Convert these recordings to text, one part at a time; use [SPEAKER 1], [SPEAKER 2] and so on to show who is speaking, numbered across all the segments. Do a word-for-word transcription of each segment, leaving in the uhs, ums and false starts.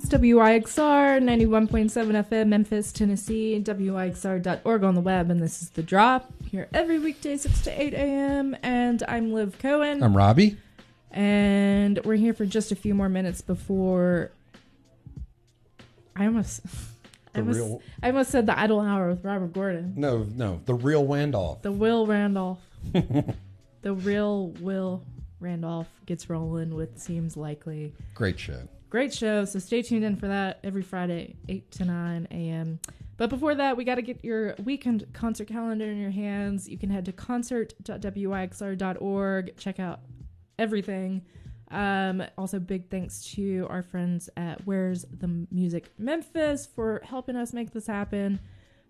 [SPEAKER 1] W I X R ninety-one point seven F M, Memphis, Tennessee, W I X R dot org on the web, and this is The Drop, here every weekday, six to eight a.m., and I'm Liv Cohen.
[SPEAKER 2] I'm Robbie.
[SPEAKER 1] And we're here for just a few more minutes before... I almost... I almost,
[SPEAKER 2] real...
[SPEAKER 1] I almost said the Idle Hour with Robert Gordon.
[SPEAKER 2] No, no, the real Randolph.
[SPEAKER 1] The Will Randolph. The real Will Randolph gets rolling with Seems Likely.
[SPEAKER 2] Great show.
[SPEAKER 1] Great show. So stay tuned in for that every Friday, eight to nine a.m. But before that, we got to get your weekend concert calendar in your hands. You can head to concert dot W I X R dot org. Check out everything. Um, also, big thanks to our friends at Where's the Music Memphis for helping us make this happen.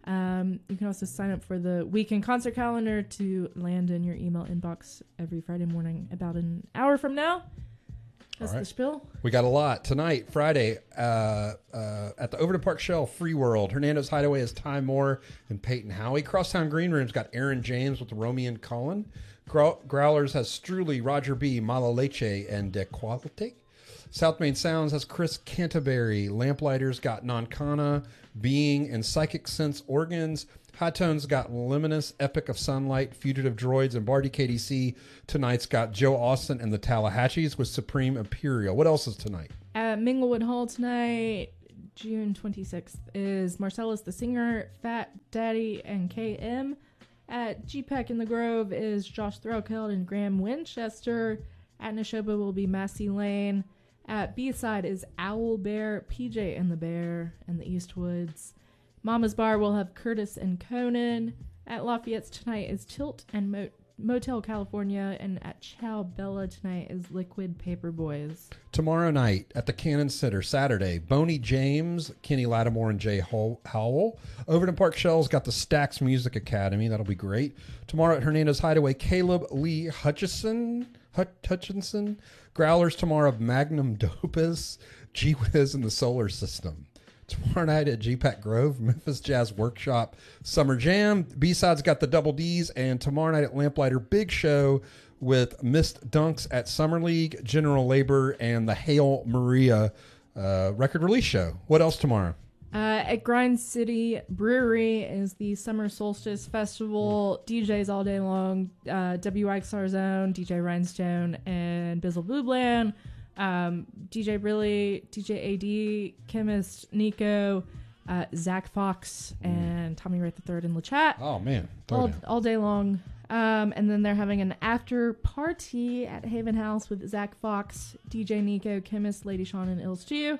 [SPEAKER 1] Um, you can also sign up for the weekend concert calendar to land in your email inbox every Friday morning about an hour from now. That's
[SPEAKER 2] right.
[SPEAKER 1] The spiel.
[SPEAKER 2] We got a lot tonight, Friday, uh, uh, at the Overton Park Shell, Free World. Hernando's Hideaway is Ty Moore and Peyton Howie. Crosstown Green Room's got Aaron James with Romeo and Colin. Grow- Growlers has Struley, Roger B., Mala Leche, and De Quality. South Main Sounds has Chris Canterbury. Lamplighters got Nankana, Being, and Psychic Sense Organs. High Tones got Luminous, Epic of Sunlight, Fugitive Droids, and Barty K D C. Tonight's got Joe Austin and the Tallahatchies with Supreme Imperial. What else is tonight?
[SPEAKER 1] At Minglewood Hall tonight, June twenty-sixth, is Marcellus the Singer, Fat Daddy, and K M. At G PEC in the Grove is Josh Threlkeld and Graham Winchester. At Neshoba will be Massey Lane. At B-Side is Owl Bear, P J and the Bear, and the Eastwoods. Mama's Bar will have Curtis and Conan. At Lafayette's tonight is Tilt and Mo- Motel California. And at Chow Bella tonight is Liquid Paper Boys.
[SPEAKER 2] Tomorrow night at the Cannon Center, Saturday, Boney James, Kenny Lattimore, and Jay Howell. Overton Park Shell's got the Stax Music Academy. That'll be great. Tomorrow at Hernando's Hideaway, Caleb Lee Hutchison. Hut- Hutchinson. Growlers tomorrow of Magnum Dopus, G Wiz, and the Solar System. Tomorrow night at G PEC Grove, Memphis Jazz Workshop, Summer Jam. B-Sides got the Double D's. And tomorrow night at Lamplighter, big show with Missed Dunks at Summer League, General Labor, and the Hail Maria uh, record release show. What else tomorrow?
[SPEAKER 1] Uh, at Grind City Brewery is the Summer Solstice Festival. D Js all day long. Uh, W I X R Zone, D J Rhinestone, and Bizzle Boobland. Um, D J Brilly, D J A D, Chemist, Nico, uh, Zach Fox, and Tommy Wright the Third in the chat.
[SPEAKER 2] Oh, man.
[SPEAKER 1] All, all day long. Um, and then they're having an after party at Haven House with Zach Fox, D J Nico, Chemist, Lady Sean, and Ills G.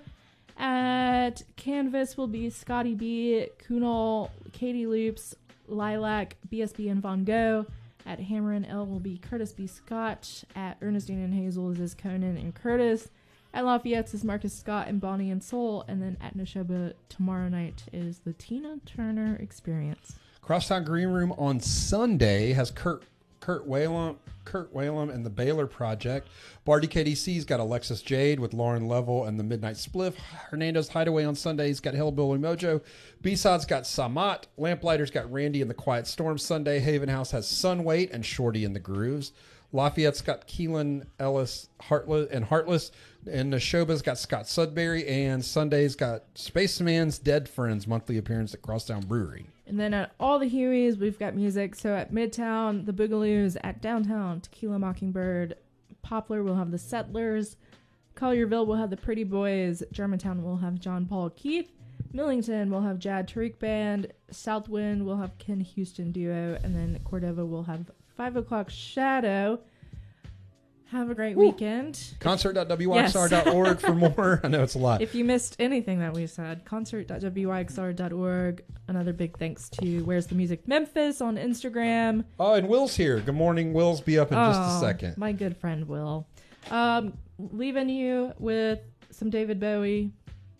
[SPEAKER 1] At Canvas will be Scotty B, Kunal, Katie Loops, Lilac, B S B, and Von Gogh. At Hammer and L will be Curtis B. Scott. At Ernestine and Hazel is Conan and Curtis. At Lafayette's is Marcus Scott and Bonnie and Soul. And then at Neshoba tomorrow night is the Tina Turner Experience.
[SPEAKER 2] Crosstown Green Room on Sunday has Kurt Kurt Whalum, Kurt Whalum and the Baylor Project. Barty K D C's got Alexis Jade with Lauren Level and the Midnight Spliff. Hernando's Hideaway on Sunday's got Hillbilly Mojo. B-Sides got Samat. Lamplighters got Randy and the Quiet Storm. Sunday, Haven House has Sunweight and Shorty and the Grooves. Lafayette's got Keelan Ellis Heartless and Heartless. And Neshoba's got Scott Sudbury. And Sunday's got Spaceman's Dead Friends monthly appearance at Crosstown Brewery.
[SPEAKER 1] And then at all the Hueys, we've got music. So at Midtown, the Boogaloos. At Downtown, Tequila Mockingbird. Poplar will have the Settlers. Collierville will have the Pretty Boys. Germantown will have John Paul Keith. Millington will have Jad Tariq Band. Southwind will have Ken Houston Duo. And then Cordova will have five o'clock Shadow. Have a great Woo. weekend.
[SPEAKER 2] concert dot W I X R dot org yes. for more. I know it's a lot.
[SPEAKER 1] If you missed anything that we said, concert dot W I X R dot org. Another big thanks to Where's the Music Memphis on Instagram.
[SPEAKER 2] Oh, and Will's here. Good morning. Will's be up in
[SPEAKER 1] oh,
[SPEAKER 2] just a second.
[SPEAKER 1] My good friend Will. Um, leaving you with some David Bowie.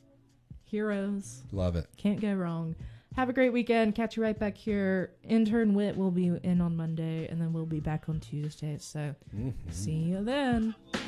[SPEAKER 1] Heroes.
[SPEAKER 2] Love it.
[SPEAKER 1] Can't go wrong. Have a great weekend. Catch you right back here. Intern Wit will be in on Monday, and then we'll be back on Tuesday. So, mm-hmm. see you then.